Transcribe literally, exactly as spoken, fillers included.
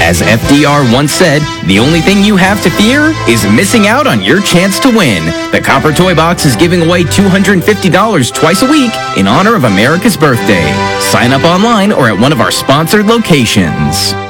As F D R once said, the only thing you have to fear is missing out on your chance to win. The Copper Toy Box is giving away two hundred fifty dollars twice a week in honor of America's birthday. Sign up online or at one of our sponsored locations.